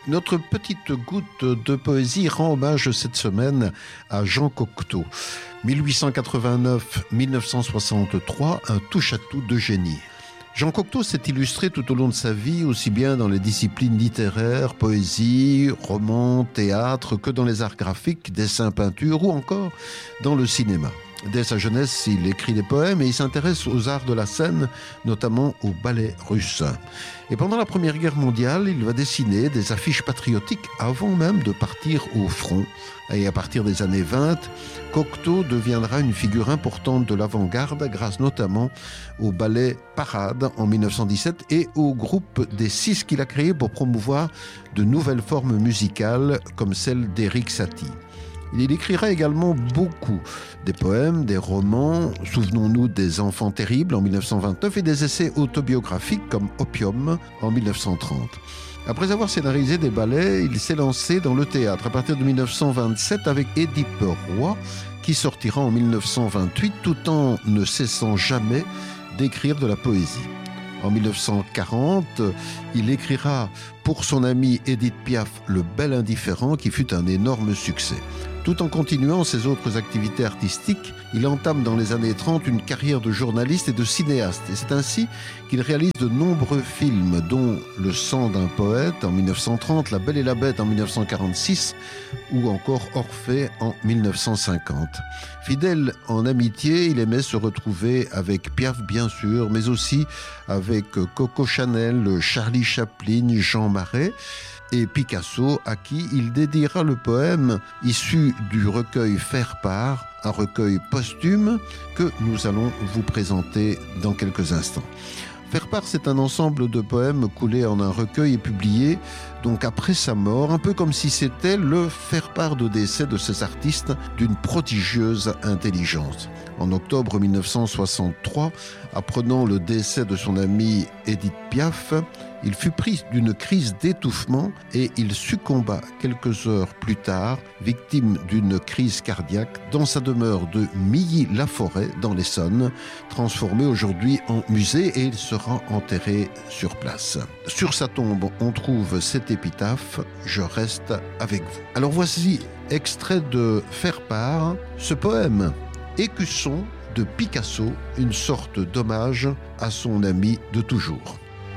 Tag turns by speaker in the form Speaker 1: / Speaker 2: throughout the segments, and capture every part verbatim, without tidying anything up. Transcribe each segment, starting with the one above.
Speaker 1: Notre petite goutte de poésie rend hommage cette semaine à Jean Cocteau. mille huit cent quatre-vingt-neuf à mille neuf cent soixante-trois, un touche-à-tout de génie. Jean Cocteau s'est illustré tout au long de sa vie, aussi bien dans les disciplines littéraires, poésie, roman, théâtre, que dans les arts graphiques, dessin, peinture ou encore dans le cinéma. Dès sa jeunesse, il écrit des poèmes et il s'intéresse aux arts de la scène, notamment au ballet russe. Et pendant la Première Guerre mondiale, il va dessiner des affiches patriotiques avant même de partir au front. Et à partir des années vingt, Cocteau deviendra une figure importante de l'avant-garde grâce notamment au ballet Parade en mille neuf cent dix-sept et au groupe des Six qu'il a créé pour promouvoir de nouvelles formes musicales comme celle d'Éric Satie. Il écrira également beaucoup des poèmes, des romans, souvenons-nous des Enfants terribles en mille neuf cent vingt-neuf et des essais autobiographiques comme Opium en mille neuf cent trente. Après avoir scénarisé des ballets, il s'est lancé dans le théâtre à partir de mille neuf cent vingt-sept avec Édipe Roi qui sortira en mille neuf cent vingt-huit tout en ne cessant jamais d'écrire de la poésie. En mille neuf cent quarante, il écrira pour son ami Édith Piaf Le Bel Indifférent qui fut un énorme succès. Tout en continuant ses autres activités artistiques, il entame dans les années trente une carrière de journaliste et de cinéaste. Et c'est ainsi qu'il réalise de nombreux films, dont Le sang d'un poète en mille neuf cent trente, La Belle et la Bête en mille neuf cent quarante-six ou encore Orphée en mille neuf cent cinquante. Fidèle en amitié, il aimait se retrouver avec Piaf bien sûr, mais aussi avec Coco Chanel, Charlie Chaplin, Jean Marais et Picasso, à qui il dédiera le poème issu du recueil Faire-part, un recueil posthume que nous allons vous présenter dans quelques instants. Faire-part, c'est un ensemble de poèmes coulés en un recueil et publié donc après sa mort, un peu comme si c'était le faire-part de décès de ces artistes d'une prodigieuse intelligence. En octobre mille neuf cent soixante-trois, apprenant le décès de son amie Édith Piaf, il fut pris d'une crise d'étouffement et il succomba quelques heures plus tard, victime d'une crise cardiaque, dans sa demeure de Milly-la-Forêt, dans l'Essonne, transformée aujourd'hui en musée, et il sera enterré sur place. Sur sa tombe, on trouve cette épitaphe « Je reste avec vous ». Alors voici extrait de Faire-part, ce poème écusson de Picasso, une sorte d'hommage à son ami de toujours.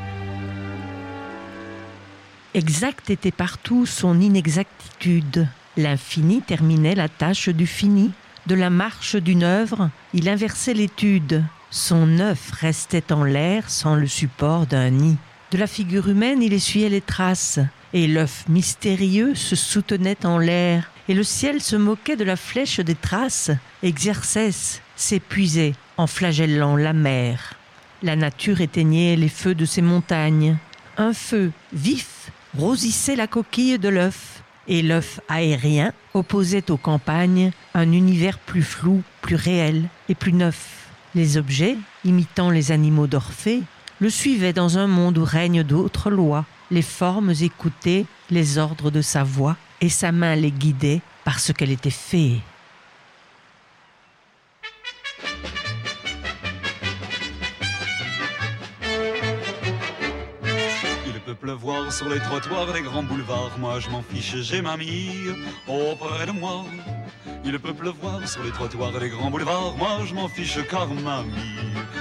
Speaker 2: Exact était partout son inexactitude. L'infini terminait la tâche du fini. De la marche d'une œuvre, il inversait l'étude. Son œuf restait en l'air sans le support d'un nid. De la figure humaine, il essuyait les traces. Et l'œuf mystérieux se soutenait en l'air. Et le ciel se moquait de la flèche des traces. Exercès s'épuisait en flagellant la mer. La nature éteignait les feux de ses montagnes. Un feu vif rosissait la coquille de l'œuf, et l'œuf aérien opposait aux campagnes un univers plus flou, plus réel et plus neuf. Les objets, imitant les animaux d'Orphée, le suivaient dans un monde où règnent d'autres lois. Les formes écoutaient les ordres de sa voix, et sa main les guidait parce qu'elle était fée.
Speaker 3: Pleuvoir sur les trottoirs des grands boulevards, moi je m'en fiche, j'ai mamie auprès de moi. Il peut pleuvoir sur les trottoirs des grands boulevards, moi je m'en fiche car mamie